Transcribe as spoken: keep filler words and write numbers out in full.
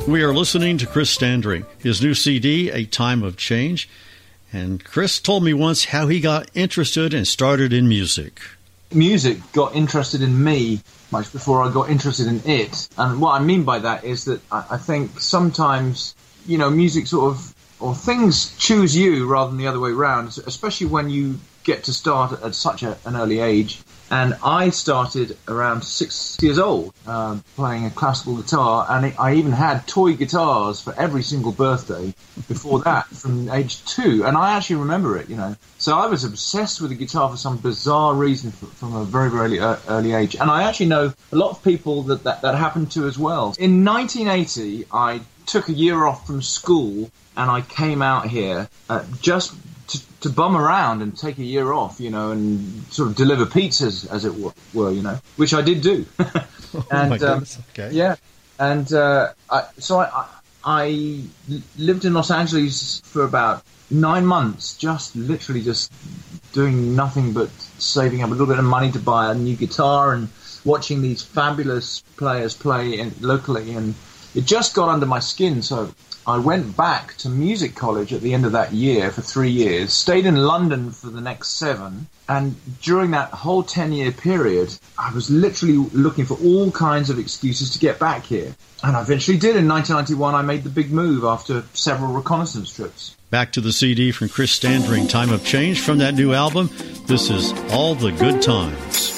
We are listening to Chris Standring, his new C D, A Time of Change. And Chris told me once how he got interested and started in music. Music got interested in me much before I got interested in it. And what I mean by that is that I think sometimes, you know, music sort of, or things choose you rather than the other way around, especially when you get to start at such a, an early age. And I started around six years old, uh, playing a classical guitar, and I even had toy guitars for every single birthday before that, from age two. And I actually remember it, you know. So I was obsessed with the guitar for some bizarre reason from a very, very early, early age. And I actually know a lot of people that that, that happened to as well. In nineteen eighty, I took a year off from school, and I came out here uh, just to, to bum around and take a year off, you know, and sort of deliver pizzas, as it were, you know, which I did do. Oh, and my um, goodness. Okay. Yeah, and uh, I, so I, I lived in Los Angeles for about nine months, just literally just doing nothing but saving up a little bit of money to buy a new guitar and watching these fabulous players play in, locally, and it just got under my skin. So I went back to music college at the end of that year for three years, stayed in London for the next seven, and during that whole ten-year period, I was literally looking for all kinds of excuses to get back here. And I eventually did. In nineteen ninety-one, I made the big move after several reconnaissance trips. Back to the C D from Chris Standring, Time of Change, from that new album. This is All the Good Times.